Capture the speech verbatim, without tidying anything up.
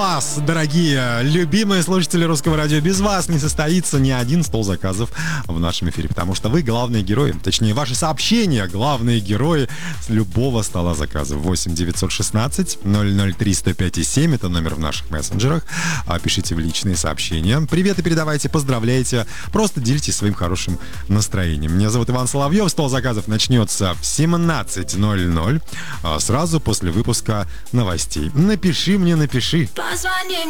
Вас, дорогие, любимые слушатели Русского радио, без вас не состоится ни один стол заказов в нашем эфире, потому что вы главные герои, точнее, ваши сообщения главные герои с любого стола заказов. восемь девятьсот шестнадцать ноль ноль три сто пять и семь, это номер в наших мессенджерах. Пишите в личные сообщения. Привет и передавайте, поздравляйте, просто делитесь своим хорошим настроением. Меня зовут Иван Соловьев, стол заказов начнется в семнадцать ноль ноль, сразу после выпуска новостей. Напиши мне, напиши. Позвони